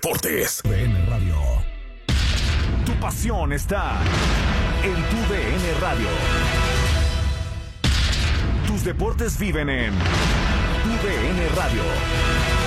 Deportes. DN Radio. Tu pasión está en tu DN Radio. Tus deportes viven en tu DN Radio.